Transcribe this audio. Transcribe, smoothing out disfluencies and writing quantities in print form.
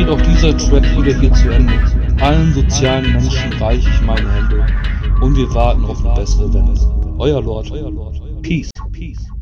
geht auch dieser Track wieder hier zu Ende. Allen sozialen Menschen reiche ich meine Hände und wir warten auf eine bessere Welt. Euer Lord. Peace.